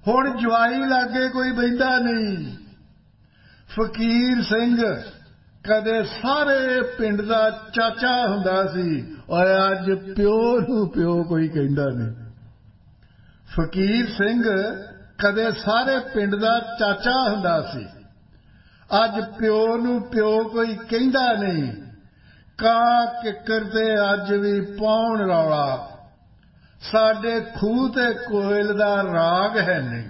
हुण जवाई लागे कोई बहिंदा नहीं। फकीर सिंह कदे सारे पिंड दा चाचा हुंदा सी और अज प्यो नूं प्यो कोई कहिंदा नहीं। फकीर सिंह कदे सारे पिंड दा चाचा हुंदा सी, अज प्यो नूं प्यो कोई कहिंदा नहीं। कां किक्कर ते अज भी पाउण रौला, साडे खूह ते कोयल दा राग है नहीं।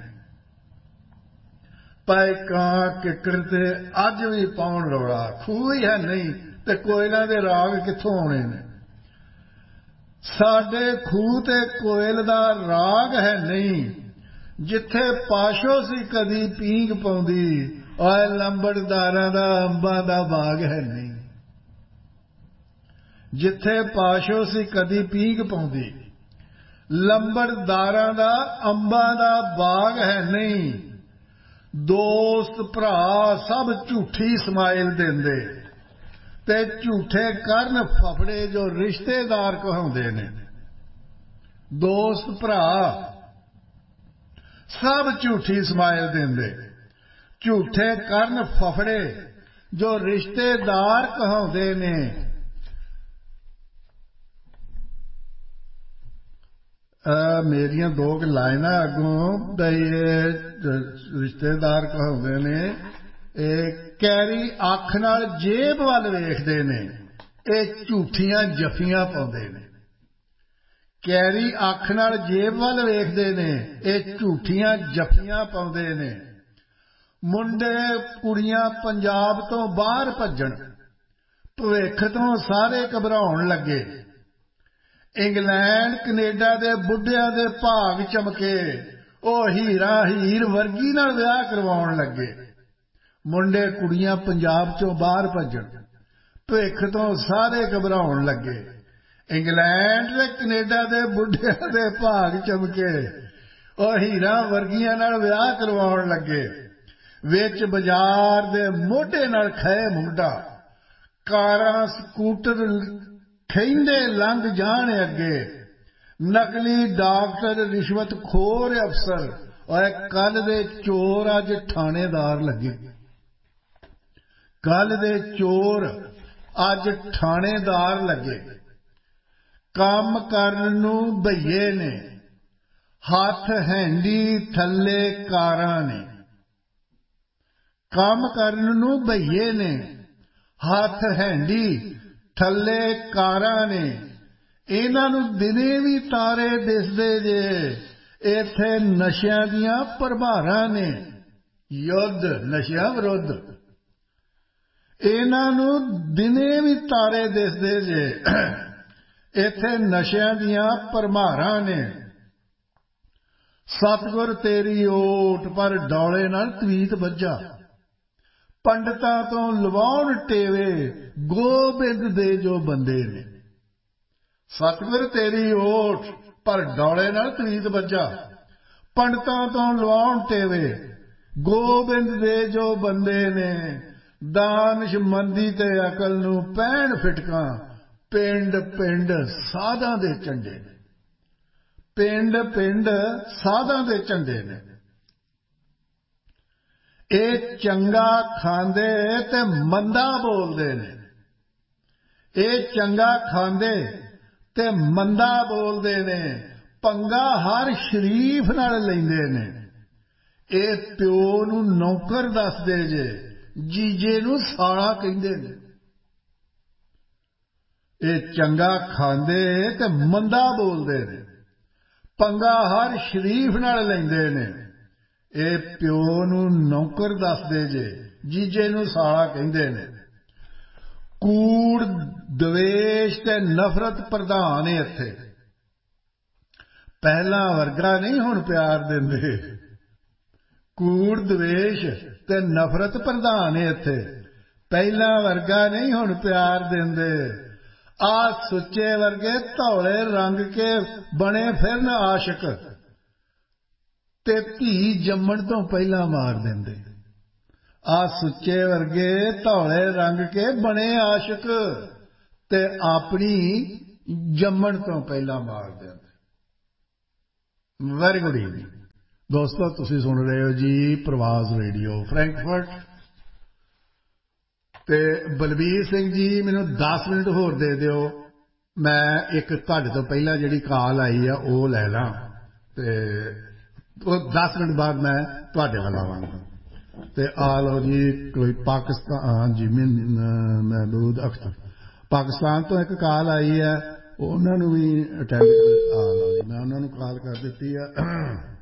पाए कां किक्कर ते अज भी पाउण रौला, खूह ही है नहीं ते कोयलां दे राग कित्थों आउणे ने। साडे खूह ते कोयल दा राग है नहीं, जिथे पाशो सी कदी पींग पाउंदी, ओए लंबड़दारां दा अंबां दा बाग है नहीं। जिथे पाशो सी कदी पींग पाउंदी, लंबड़दारां दा अंबां दा बाग है नहीं। दोस्त भरा सब झूठी समाइल देंदे ते झूठे करन फफड़े जो रिश्तेदार कहाउंदे ने। दोस्त भरा सब झूठी समाइल देंदे, झूठे करन फफड़े जो रिश्तेदार कहाउंदे ने। मेरिया दो लाइना अगों रिश्तेदार कहाउंदे ने, कैरी अख नाल जेब वल वेखदे ने, ये झूठियां जफियां पाउंदे ने। कैरी अख नाल जेब वल वेखदे ने, ये झूठियां जफियां पाउंदे ने। मुंडे कुड़ियां पंजाब तो बाहर भज्जण, भविख तो सारे घबराउण लगे। इंग्लैंड कनेडा दे बुढ़ियां दे भाग चमके, ओ हीरा हीर वर्गी नाल विआह करवाउण लगे। मुंडे कुड़ियां पंजाब चों बाहर भज्जण, भविख तो सारे घबराउण लगे। इंग्लैंड ते कनेडा दे बुढ़ियां दे भाग चमके, ओ हीरा वर्गियां नाल विआह करवाउण लगे। विच बाजार दे मोढे नाल खए मुंडा, कारां स्कूटर खैंदे लंघ जाण अगे। नकली डॉक्टर रिश्वत खोर अफसर, और कल दे चोर अज थानेदार लगे। कल दे चोर अज थानेदार लगे। काम करन नूं भईए ने, हथ हैंडी थल्ले कारां ने। काम करन नूं भईए ने, हथ हैंडी थल्ले कारां ने। इन्हां नूं दिने भी तारे दिसदे जे, इत्थे नशियां दियां भरमारां ने। युद्ध नशियां विरुद्ध। इन्हां नूं दिने भी तारे दिसदे जे, इत्थे नशियां दियां भरमारां ने। सतगुर तेरी ओट पर डौले नाल तवीत वज्जा, पंडितां तो लवाउण टेवे गोबिंद दे जो बंदे ने। सतगुर तेरी ओट पर डौले नाल तवीत वज्जा, पंडितां तो लवाउण टेवे गोबिंद दे जो बंदे ने। दानिशमंदी ते अकल नूं पैण फिटकां, पिंड पिंड साधां दे झंडे ने। पिंड पिंड साधां दे झंडे ने। ये चंगा खांदे ते मंदा बोलदे ने। ये चंगा खांदे ते मंदा बोलदे ने। पंगा हर शरीफ नाल लैंदे ने। ये प्यो नूं नौकर दसदे जे, जीजे नूं साला कहिंदे ने। ये चंगा खांदे ते मंदा बोलदे ने। पंगा हर शरीफ नाल लैंदे ने। ये प्यो नूं नौकर दसदे जे, जीजे नूं साला कहिंदे ने। कूड़ दवेश ते नफरत प्रधान है इत्थे। पहला वर्गा नहीं हुण प्यार दिंदे। कूड़ दवेश ते नफरत प्रधान है इत्थे। पहला वर्गा नहीं हुण प्यार दिंदे। आ सुच्चे वर्गे धौले रंग के बने फिरन आशिक, ते धी जम्मण तो पहला मार देंदे। आ सुच्चे वर्गे धौले रंग के बने आशिक, ते अपनी जम्मण तो पहला मार देंदे। Very good evening. ਦੋਸਤੋ ਤੁਸੀਂ ਸੁਣ ਰਹੇ ਹੋ ਜੀ ਪ੍ਰਵਾਜ਼ ਰੇਡੀਓ ਫਰੈਂਕਫਰਟ ਤੇ ਬਲਬੀਰ ਸਿੰਘ ਜੀ ਮੈਨੂੰ 10 ਮਿੰਟ ਹੋਰ ਦੇ ਦਿਓ ਮੈਂ ਇੱਕ ਤੁਹਾਡੇ ਤੋਂ ਪਹਿਲਾਂ ਜਿਹੜੀ ਕਾਲ ਆਈ ਆ ਉਹ ਲੈ ਲਾਂ ਤੇ ਉਹ 10 ਮਿੰਟ ਬਾਅਦ ਮੈਂ ਤੁਹਾਡੇ ਵੱਲ ਆਵਾਂਗਾ ਤੇ ਆ ਲਓ ਜੀ ਕੋਈ ਪਾਕਿਸਤਾਨ ਜੀ ਮਹਿਮੂਦ ਅਖਤਰ ਪਾਕਿਸਤਾਨ ਤੋਂ ਇੱਕ ਕਾਲ ਆਈ ਹੈ ਉਹਨਾਂ ਨੂੰ ਵੀ ਅਟੈਂਡ ਆ ਲਓ ਜੀ ਮੈਂ ਉਹਨਾਂ ਨੂੰ ਕਾਲ ਕਰ ਦਿੱਤੀ ਆ